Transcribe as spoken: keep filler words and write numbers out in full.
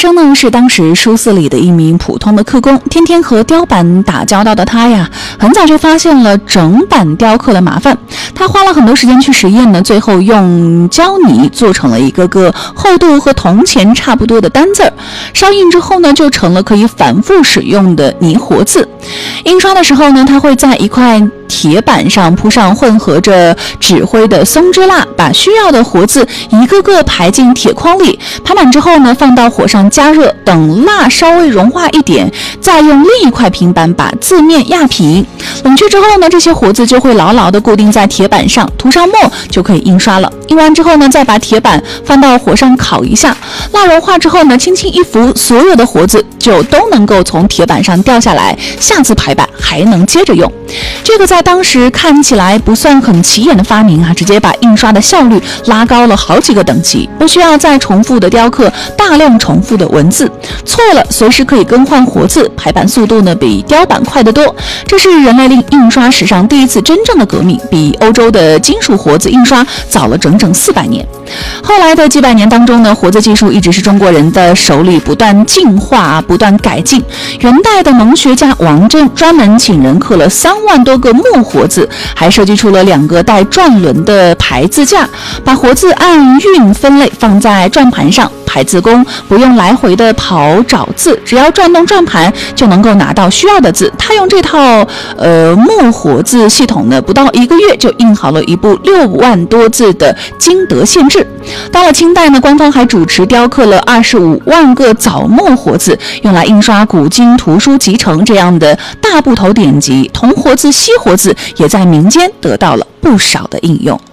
生呢是当时书寺里的一名普通的刻工，天天和雕板打交道的他呀，很早就发现了整板雕刻的麻烦。他花了很多时间去实验呢，最后用胶泥做成了一个个厚度和铜钱差不多的单字儿，烧印之后呢，就成了可以反复使用的泥活字。印刷的时候呢，他会在一块铁板上铺上混合着纸灰的松脂蜡，把需要的活字一个个排进铁筐里，排满之后呢，放到火上加热，等蜡稍微融化一点，再用另一块平板把字面压平。冷却之后呢，这些活字就会牢牢地固定在铁板上，涂上墨就可以印刷了。印完之后呢，再把铁板放到火上烤一下，蜡融化之后呢，轻轻一拂，所有的活字就都能够从铁板上掉下来，下次排版还能接着用。这个在当时看起来不算很起眼的发明啊，直接把印刷的效率拉高了好几个等级，不需要再重复的雕刻大量重复的文字，错了随时可以更换活字，排版速度呢比雕版快得多。这是人类印刷史上第一次真正的革命，比欧洲的金属活字印刷早了整整四百年。后来的几百年当中呢，活字技术一直是中国人的手里不断进化、不断改进。元代的农学家王真专门请人刻了三万多个木活字，还设计出了两个带转轮的排字架，把活字按韵分类放在转盘上。排字工不用来回的跑找字，只要转动转盘就能够拿到需要的字。他用这套呃木活字系统呢，不到一个月就印好了一部六万多字的金德县志。到了清代呢，官方还主持雕刻了二十五万个枣木活字，用来印刷古今图书集成这样的大部头典籍。铜活字、锡活字也在民间得到了不少的应用。